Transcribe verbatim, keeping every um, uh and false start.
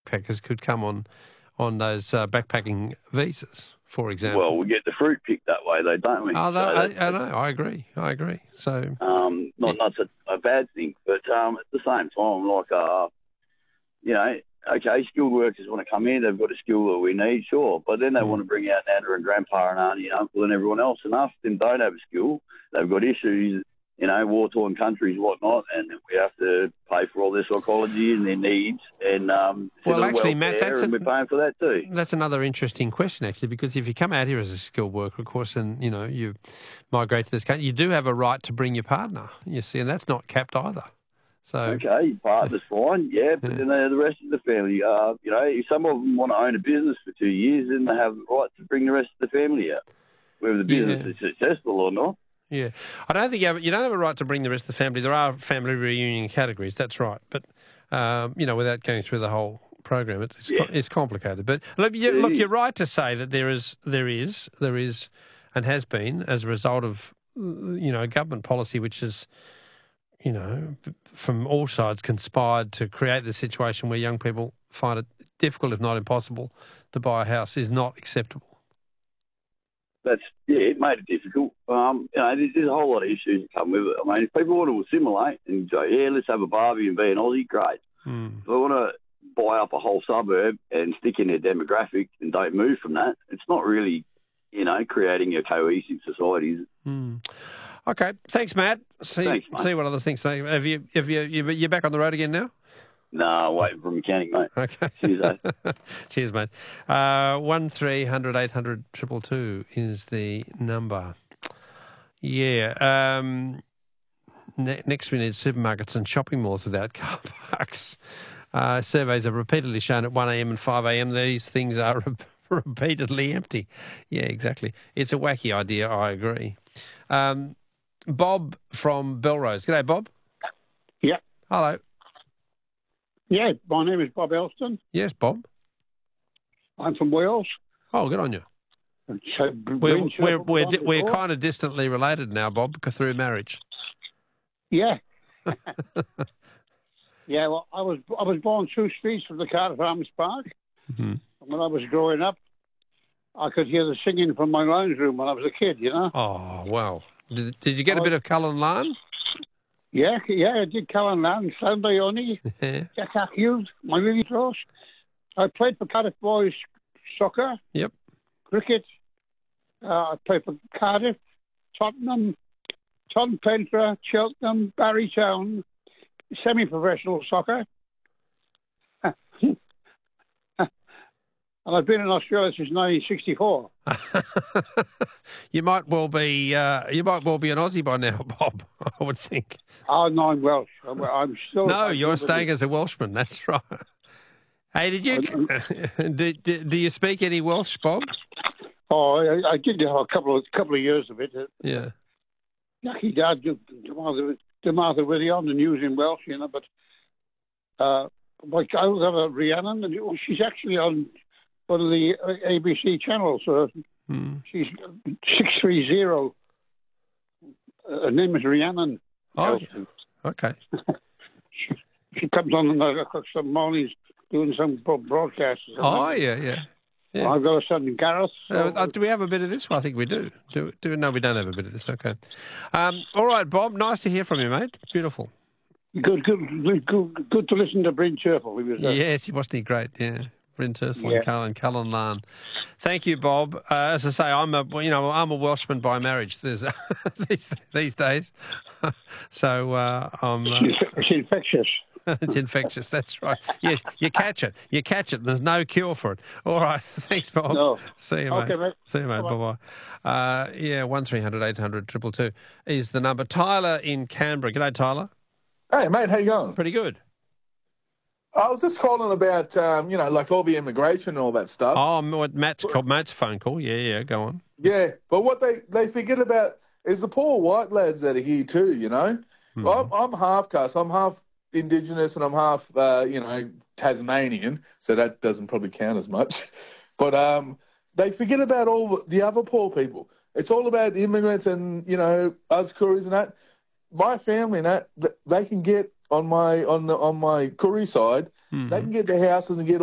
backpackers could come on on those uh, backpacking visas, for example. Well, we get the fruit picked that way, though, don't we? Oh, no, so I, I know. I agree. I agree. So, um, not yeah. not a, a bad thing, but um, at the same time, like, uh, you know, okay, skilled workers want to come in. They've got a skill that we need, sure, but then they mm. want to bring out Nana and Grandpa and Auntie and Uncle and everyone else, and us them don't have a skill. They've got issues, you know, war-torn countries, whatnot, and we have to pay for all their psychology and their needs. And um, well, actually, Matt, that's and a, we're paying for that too. That's another interesting question, actually, because if you come out here as a skilled worker, of course, and you know you migrate to this country, you do have a right to bring your partner. You see, and that's not capped either. So okay, your partner's fine, yeah, but yeah. then uh, the rest of the family, uh, you know, if some of them want to own a business for two years, then they have the right to bring the rest of the family out, whether the business yeah. is successful or not. Yeah, I don't think you have, you don't have a right to bring the rest of the family. There are family reunion categories, that's right, but um, you know, without going through the whole program, it's yeah. it's complicated. But look, you, look, you're right to say that there is there is there is and has been as a result of you know government policy, which is you know from all sides conspired to create the situation where young people find it difficult, if not impossible, to buy a house is not acceptable. That's yeah, it made it difficult. Um, you know, there's, there's a whole lot of issues that come with it. I mean, if people want to assimilate and go, yeah, let's have a barbie and be an Aussie, great. Mm. If they want to buy up a whole suburb and stick in their demographic and don't move from that, it's not really, you know, creating a cohesive society. Mm. Okay, thanks, Matt. See, thanks, mate. See what other things. Have you? Have you? You're back on the road again now? No, waiting for a mechanic, mate. Okay. Cheers, eh? Cheers, mate. Uh, one three hundred eight hundred triple two is the number. Yeah. Um, ne- next, we need supermarkets and shopping malls without car parks. Uh, surveys have repeatedly shown at one a.m. and five a.m. these things are re- repeatedly empty. Yeah, exactly. It's a wacky idea, I agree. Um, Bob from Belrose. G'day, Bob. Yeah. Hello. Yeah, my name is Bob Elston. Yes, Bob. I'm from Wales. Oh, good on you. So, we're we're we're, di- we're kind of distantly related now, Bob, through marriage. Yeah. yeah. Well, I was I was born two streets from the Cardiff Arms Park. Mm-hmm. When I was growing up, I could hear the singing from my lounge room when I was a kid. You know. Oh wow! Did Did you get I a bit of Cullen Lan? Yeah, yeah, I did Cullen Lan, Sandayoni, Jack Hughes, my really close. I played for Cardiff Boys soccer, yep, cricket. Uh, I played for Cardiff, Tottenham, Tottenham Pentra, Cheltenham, Barrytown, semi-professional soccer. And I've been in Australia since nineteen sixty-four. You might well be uh, you might well be an Aussie by now, Bob. I would think. Oh no, I'm Welsh. I'm, I'm still. No, I'm you're still staying as a Welshman. That's right. Hey, did you do, do, do you speak any Welsh, Bob? Oh, I, I did have a couple of couple of years of it. Yeah. Lucky Dad, the Martha Willie on the news in Welsh, you know. But uh, like I was have a Rhiannon, and she's actually on one of the A B C channels. Uh, hmm. She's six three zero. Uh, her name is Rhiannon. Oh, yeah. Okay. she, she comes on uh, some mornings doing some broadcasts. Oh, yeah, yeah. yeah. I've got a son in Gareth. So. Uh, do we have a bit of this? Well, I think we do. Do, do. No, we don't have a bit of this. Okay. Um, all right, Bob. Nice to hear from you, mate. Beautiful. Good, good, good, good to listen to Bryn Churchill. He was, uh, yes, he wasn't he great? Yeah. Bryn Churchill yeah. and Cullen, Cullen Lan. Thank you, Bob. Uh, as I say, I'm a you know I'm a Welshman by marriage. There's these these days, so uh, I'm. Uh, it's infectious. It's infectious. That's right. Yes, you catch it. You catch it. There's no cure for it. All right. Thanks, Bob. No. See you, okay, mate. mate. See you, mate. Bye bye. Uh, yeah, one three hundred eight hundred triple two is the number. Tyler in Canberra. G'day, Tyler. Hey, mate. How you going? Pretty good. I was just calling about, um, you know, like all the immigration and all that stuff. Oh, what Matt's called, Matt's phone call. Yeah, yeah. Go on. Yeah, but what they, they forget about is the poor white lads that are here too. You know, mm-hmm. I'm, I'm half caste. I'm half Indigenous and I'm half, uh, you know, Tasmanian. So that doesn't probably count as much. But um, they forget about all the other poor people. It's all about immigrants and you know us Koreans and that. My family and that they can get. On my on the on my Koori side, mm-hmm. they can get their houses and get